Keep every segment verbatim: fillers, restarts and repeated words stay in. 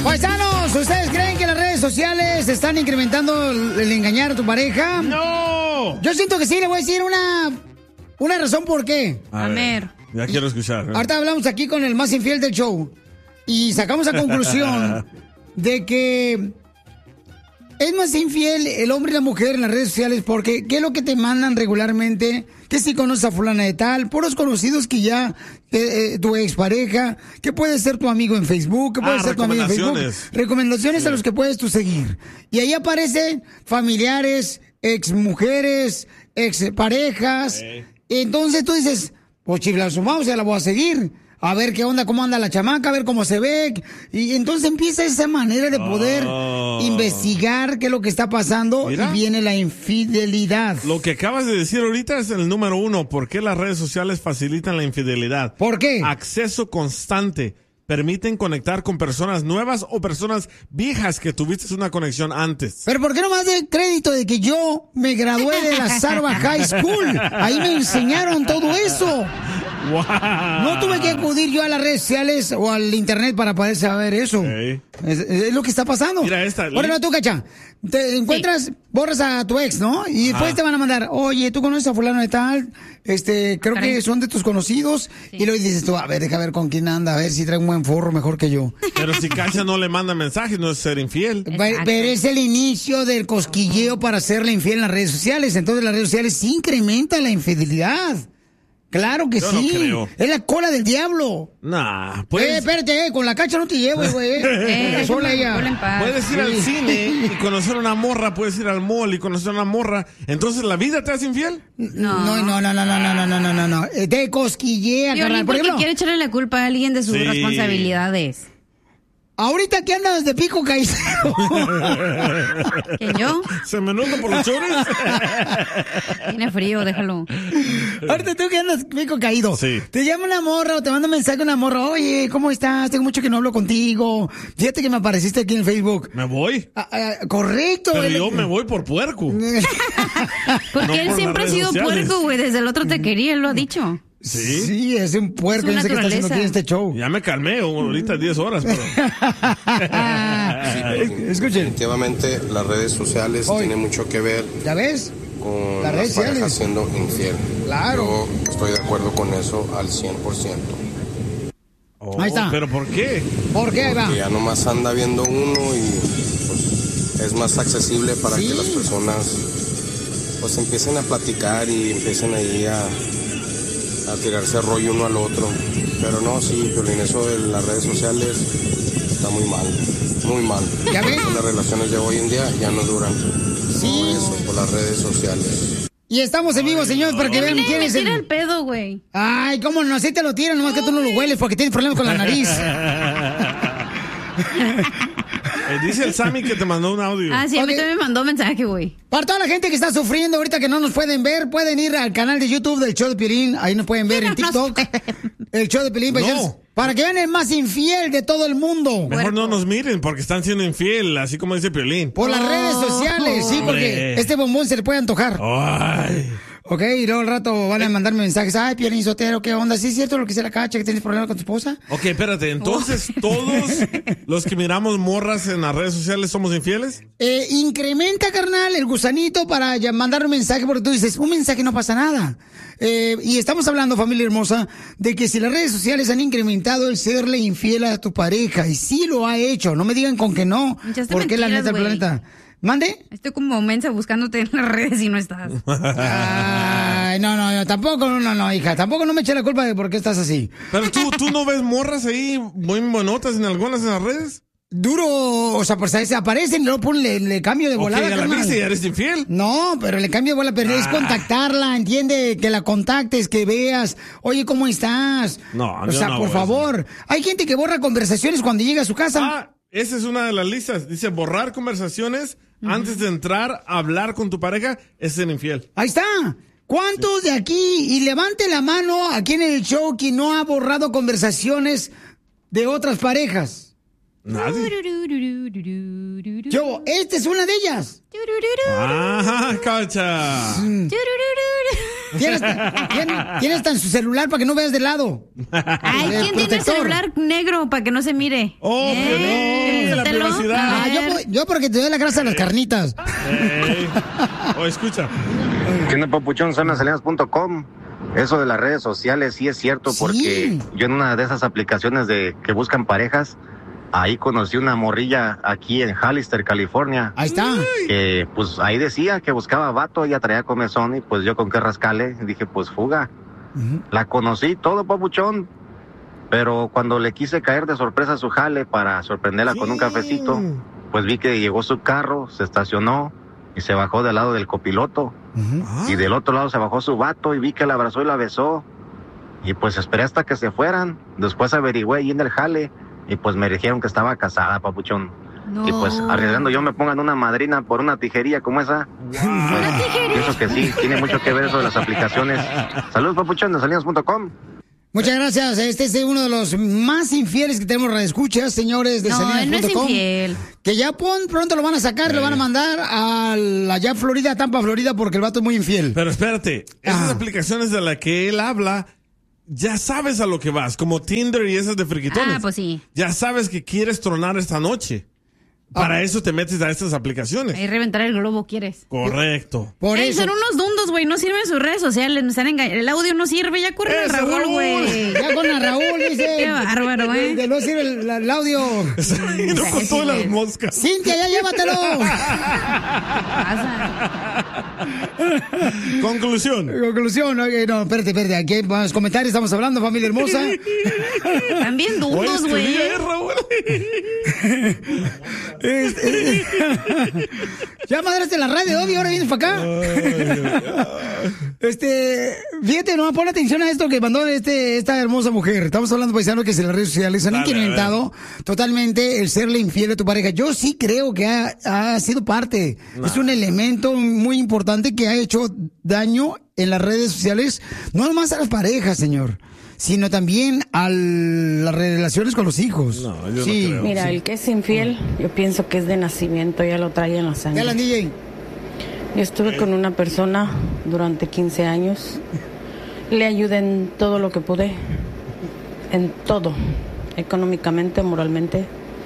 Paisanos, ¿ustedes creen que las redes sociales están incrementando el engañar a tu pareja? ¡No! Yo siento que sí, le voy a decir una, una razón por qué. A ver, ya quiero escuchar. ¿eh? Ahorita hablamos aquí con el más infiel del show y sacamos la conclusión de que es más infiel el hombre y la mujer en las redes sociales porque ¿qué es lo que te mandan regularmente? Que si conoces a fulana de tal, puros conocidos que ya, eh, eh, tu expareja, que puede ser tu amigo en Facebook, que puede Ah, ser tu amigo en Facebook. recomendaciones. Recomendaciones Sí. a los que puedes tú seguir. Y ahí aparecen familiares, exmujeres, exparejas. Sí. Entonces tú dices, pues chiflazo, vamos, ya la voy a seguir. A ver qué onda, cómo anda la chamaca, a ver cómo se ve. Y entonces empieza esa manera de poder Oh. investigar qué es lo que está pasando. Mira. Y viene la infidelidad. Lo que acabas de decir ahorita es el número uno. ¿Por qué las redes sociales facilitan la infidelidad? ¿Por qué? Acceso constante. Permiten conectar con personas nuevas o personas viejas que tuviste una conexión antes. Pero ¿por qué no más de crédito de que yo me gradué de la Sarva High School? Ahí me enseñaron todo eso. Wow. No tuve que acudir yo a las redes sociales o al internet para poder saber eso. Sí. Es, es lo que está pasando. Mira esta. Ahora tú, Cacha, te encuentras, borras a tu ex, ¿no? Y después Ajá. te van a mandar, oye, ¿tú conoces a fulano de tal? Este, creo Caray. que son de tus conocidos. Sí. Y luego dices tú, a ver, deja ver con quién anda, a ver si trae un buen forro mejor que yo. Pero si Cacha no le manda mensajes, no es ser infiel. Pero Exacto. pero es el inicio del cosquilleo para hacerle infiel en las redes sociales. Entonces las redes sociales sí incrementan la infidelidad. Claro que Yo no sí. creo. Es la cola del diablo. Nah, Eh, puedes, espérate, eh, con la Cacha no te llevo, güey. Eh. Eh, Sola déjame- ella. ponla en paz. puedes ir al Sí. cine y conocer a una morra, puedes ir al mall y conocer a una morra. Entonces, ¿la vida te hace infiel? No, no, no, no, no, no, no, no, no, no, no. Eh, Te cosquillea, Piolín, carnal. Por porque ejemplo, quiere echarle la culpa a alguien de sus Sí. responsabilidades. ahorita que andas de pico caído. ¿Que yo? ¿Se me nota por los chores? Tiene frío, déjalo. Ahorita tú que andas pico caído. Sí. Te llama una morra o te manda un mensaje una morra. Oye, ¿cómo estás? Tengo mucho que no hablo contigo. Fíjate que me apareciste aquí en Facebook. Me voy. Ah, ah, correcto. Pero el- yo me voy por puerco. Porque No él por siempre ha las sido redes sociales. puerco, güey. Desde el otro te quería, él lo ha dicho. ¿Sí? Sí, es un puerco. Es su Yo sé que está haciendo naturaleza. aquí en este show. Ya me calmé, ahorita diez horas, pero... Escuchen. Definitivamente las redes sociales Hoy. tienen mucho que ver ¿Ya ves? con Las las, redes parejas sociales. siendo infiel. Claro. Yo estoy de acuerdo con eso al cien por ciento. Oh, Ahí está. ¿Pero por qué? ¿Por qué? Ahí va. Que ya nomás anda viendo uno y pues, es más accesible para Sí. que las personas pues empiecen a platicar y empiecen ahí a, a tirarse rollo uno al otro. Pero no, sí, Piolín, eso de las redes sociales está muy mal, muy mal. ¿Ya ves? Las relaciones de hoy en día ya no duran. Sí. Por eso, por las redes sociales. Y estamos en vivo, señores, para que vean Mira, quién me es tira el el... pedo, güey. Ay, cómo no, así te lo tiran, nomás que tú no lo hueles porque tienes problemas con la nariz. Eh, dice el Sammy que te mandó un audio. Ah, sí, a mí Ok. también me mandó mensaje, güey. Para toda la gente que está sufriendo ahorita que no nos pueden ver, pueden ir al canal de YouTube del Show de Piolín. Ahí nos pueden ver en TikTok. El Show de Piolín, No. paisanos, para que vean el más infiel de todo el mundo. Mejor no nos miren porque están siendo infiel, así como dice Piolín. Por las redes sociales, sí, porque Hombre. este bombón se le puede antojar. Ay. Ok, y luego al rato van a mandarme mensajes. Ay, Piolín Sotero, ¿qué onda? ¿Sí es cierto lo que se la cacha, que tienes problemas con tu esposa? Ok, espérate, entonces todos los que miramos morras en las redes sociales somos infieles. Eh, incrementa, carnal, el gusanito para ya mandar un mensaje, porque tú dices, un mensaje no pasa nada. Eh, y estamos hablando, familia hermosa, de que si las redes sociales han incrementado el serle infiel a tu pareja, y sí lo ha hecho, no me digan con que no, Echaste porque es la mentiras, neta del güey. planeta. ¿Mande? Estoy como mensa buscándote en las redes y no estás. Ay, no, no, no, tampoco, no, no, no, hija, tampoco no me eche la culpa de por qué estás así. Pero tú, tú no ves morras ahí muy monotas en algunas en las redes. Duro, o sea, pues se aparecen y luego pon, le, le cambio de Ok, volada, ya la carnal. viste y eres infiel. No, pero le cambio de bola, pero es Ah. contactarla, entiende, que la contactes, que veas, oye, ¿cómo estás? No, o yo sea, no por hago favor. Hay gente que borra conversaciones cuando llega a su casa. Ah, esa es una de las listas. Dice borrar conversaciones antes de entrar a hablar con tu pareja es ser infiel. Ahí está. ¿Cuántos de aquí? Y levante la mano aquí en el show quien no ha borrado conversaciones de otras parejas. Nadie. Yo, esta es una de ellas. Ah, cacha. Tienes, tienes, tienes tan su celular para que no veas de lado. Ay, El ¿quién tiene el protector. celular negro para que no se mire? Oh, Eh, Piolín, la yo porque te doy la grasa de las carnitas. Ey. O escucha. ¿Qué onda, papuchón? Zona salinas punto com. Eso de las redes sociales sí es cierto, Sí. porque yo en una de esas aplicaciones de que buscan parejas, ahí conocí una morrilla aquí en Hollister, California. Ahí está. Que pues ahí decía que buscaba vato, ella traía comezón y pues yo con qué rascale, dije pues fuga. Ujú. La conocí todo, papuchón, pero cuando le quise caer de sorpresa a su jale para sorprenderla con un cafecito, pues vi que llegó su carro, se estacionó y se bajó del lado del copiloto. Ujú. Ah. Y del otro lado se bajó su vato y vi que la abrazó y la besó. Y pues esperé hasta que se fueran. Después averigüé y en el jale. Y pues me dijeron que estaba casada, papuchón. No. Y pues arriesgando yo me pongan una madrina por una tijería como esa. Pues, pienso que sí, tiene mucho que ver eso de las aplicaciones. Saludos, papuchón, de salinas punto com. Muchas gracias. Este es uno de los más infieles que tenemos radioescuchas, señores de No, salinas él no es punto com. infiel. Que ya pon, pronto lo van a sacar, lo van a mandar a la allá Florida, Tampa, Florida, porque el vato es muy infiel. Pero espérate, esas Ah. aplicaciones de las que él habla, ya sabes a lo que vas, como Tinder y esas de friquitones. Ah, pues sí. Ya sabes que quieres tronar esta noche. Para eso te metes a estas aplicaciones. Ahí reventar el globo quieres. Correcto. Por Ey, eso. son unos dundos, güey. No sirven sus redes sociales. Me están engañando. El audio no sirve. Ya corre el ¡Ese Raúl, Raúl! güey. Ya con a Raúl, dice. Qué bárbaro, ¿eh? De, de no sirve el, el audio. Y no con todas las moscas. Cintia, ya llévatelo. Pasa. Conclusión. Conclusión, ok, no, espérate, espérate. Aquí hay más comentarios, estamos hablando, familia hermosa. También Oye, dundos, este güey. día es, Raúl. Este, ya madraste la radio, Obi, ahora vienes para acá. Este, fíjate, no, pon atención a esto que mandó este, esta hermosa mujer. Estamos hablando, paisano, que si las redes sociales han Dale, incrementado totalmente el serle infiel a tu pareja. Yo sí creo que ha, ha sido parte. Es un elemento muy importante que ha hecho daño en las redes sociales, no nomás a las parejas, señor, sino también a las relaciones con los hijos. No, yo no sí. creo. Mira, el que es infiel, yo pienso que es de nacimiento, ya lo trae en la Dale, sangre. D J. Yo estuve con una persona durante quince años, le ayudé en todo lo que pude, en todo, económicamente, moralmente.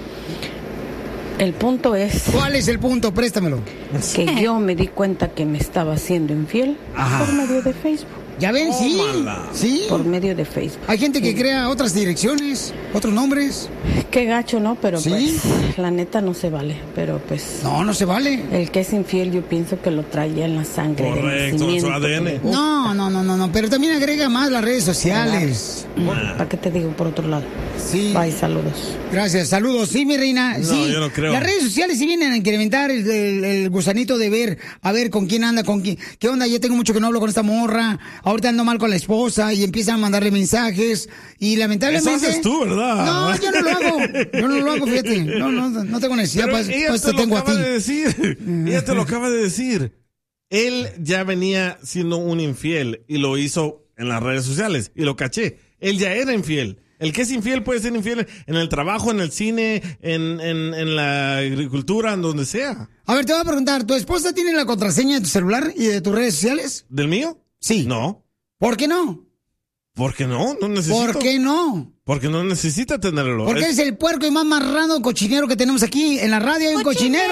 El punto es ¿Cuál es el punto? Préstamelo. que yo me di cuenta que me estaba haciendo infiel Ajá. por medio de Facebook, ¿Ya ven? Sí. Tómala. Sí. por medio de Facebook. Hay gente que crea otras direcciones, otros nombres. Qué gacho, ¿no? Pero Sí. pues, la neta no se vale, pero pues... No, no se vale. El que es infiel yo pienso que lo trae ya en la sangre. de Correcto, en su nacimiento. A D N. No, no, no, no, no. Pero también agrega más las redes sociales. ¿Para qué te digo por otro lado? Sí. Bye, saludos. Gracias, saludos. Sí, mi reina. No, sí. yo no creo. Las redes sociales sí vienen a incrementar el, el- el gusanito de ver, a ver con quién anda, con quién. ¿Qué onda? Ya tengo mucho que no hablo con esta morra. Ahorita ando mal con la esposa y empiezan a mandarle mensajes. Y lamentablemente. Eso haces tú, ¿verdad? No, yo no lo hago. Yo no lo hago, fíjate. No, no, no tengo necesidad. Pero Para, ella para te esto lo tengo a ti. acaba de decir. Ella te lo acaba de decir. Él ya venía siendo un infiel y lo hizo en las redes sociales y lo caché. Él ya era infiel. El que es infiel puede ser infiel en el trabajo, en el cine, en, en, en la agricultura, en donde sea. A ver, te voy a preguntar, ¿tu esposa tiene la contraseña de tu celular y de tus redes sociales? ¿Del mío? Sí. No. ¿Por qué no? ¿Por qué no? No necesito. ¿Por qué no? Porque no necesita tenerlo. Porque Es- es el puerco y más marrano cochinero que tenemos aquí. En la radio hay un cochinero.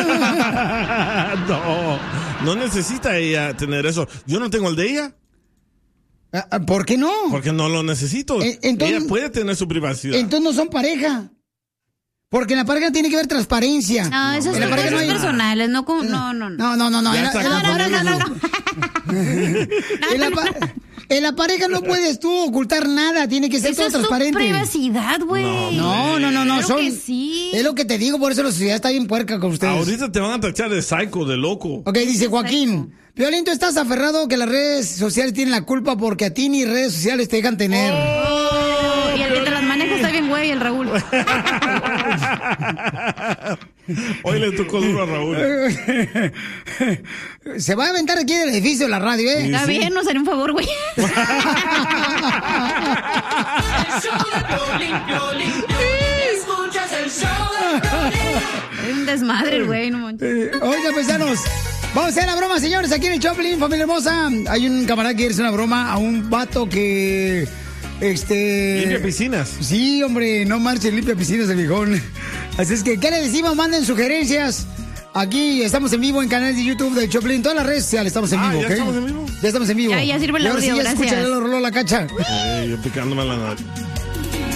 no, no necesita ella tener eso. Yo no tengo el de ella Ah, ah, ¿Por qué no? porque no lo necesito. Eh, entonces- ella puede tener su privacidad. Entonces no son pareja. Porque en la pareja tiene que haber transparencia. No, esas En la son pareja cosas no hay- personales, no como, no, no, no. No, no, no, no. Ya En la, está en la- No, no, no, no, no, no. en la pa- en la pareja no puedes tú ocultar nada. Tiene que ser Eso todo es tu transparente. privacidad, güey. No, no, no, no. Claro son, que sí. Es lo que te digo, por eso la sociedad está bien puerca con ustedes. Ahorita te van a tachar de psycho, de loco. Ok, dice Joaquín. Violín, ¿tú estás aferrado que las redes sociales tienen la culpa porque a ti ni redes sociales te dejan tener? Oh, y el que te las maneja está bien, güey, el Raúl. Hoy le tocó duro a Raúl. Se va a aventar aquí del edificio de la radio, ¿eh? Está bien, nos haré un favor, güey. Es un desmadre, el güey, no manches. Eh, Oiga, paisanos, vamos a hacer la broma, señores, aquí en el Choplin, familia hermosa. Hay un camarada que hizo una broma a un vato que Este... Limpia piscinas. Sí, hombre, no marchen, limpia piscinas el viejón. Así es que, ¿qué le decimos? Manden sugerencias. Aquí estamos en vivo en canales de YouTube de Choplin, todas las redes sociales estamos en Ah, vivo, ¿ya ¿ok? estamos en vivo? Ya estamos en vivo. Ya, ya sirve el Y ahora audio, sí, ya gracias. escucha, ya lo roló la cacha. Eh, yo picándome la nariz.